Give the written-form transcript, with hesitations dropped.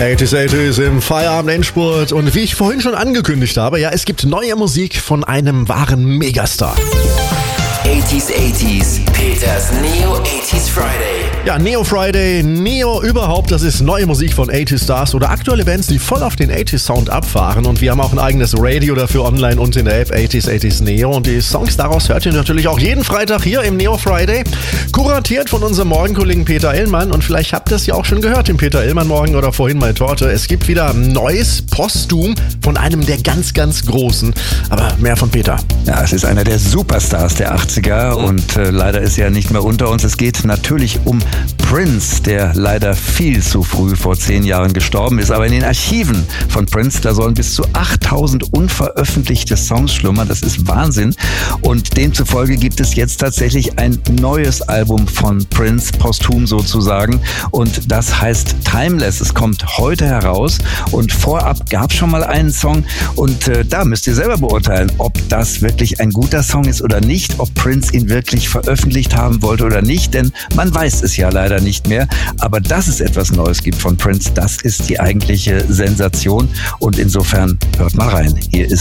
80s im Feierabend-Endspurt. Und wie ich vorhin schon angekündigt habe, ja, es gibt neue Musik von einem wahren Megastar. 80s, Peters Neo 80s Friday. Ja, Neo Friday, Neo überhaupt, das ist neue Musik von 80s Stars oder aktuelle Bands, die voll auf den 80s Sound abfahren. Und wir haben auch ein eigenes Radio dafür online und in der App 80s Neo. Und die Songs daraus hört ihr natürlich auch jeden Freitag hier im Neo Friday. Kuratiert von unserem Morgenkollegen Peter Illmann. Und vielleicht habt ihr es ja auch schon gehört im Peter Illmann Morgen oder vorhin bei Torte. Es gibt wieder neues Postum von einem der ganz, ganz Großen. Aber mehr von Peter. Ja, es ist einer der Superstars der 80er und leider ist er nicht mehr unter uns. Es geht natürlich um Prince, der leider viel zu früh vor 10 Jahren gestorben ist. Aber in den Archiven von Prince, da sollen bis zu 8000 unveröffentlichte Songs schlummern. Das ist Wahnsinn. Und demzufolge gibt es jetzt tatsächlich ein neues Album von Prince, posthum sozusagen. Und das heißt Timeless. Es kommt heute heraus. Und vorab gab es schon mal einen Song. Und da müsst ihr selber beurteilen, ob das wirklich ein guter Song ist oder nicht. Ob Prince ihn wirklich veröffentlicht haben wollte oder nicht. Denn man weiß es ja leider nicht mehr. Aber dass es etwas Neues gibt von Prince, das ist die eigentliche Sensation. Und insofern hört mal rein. Hier ist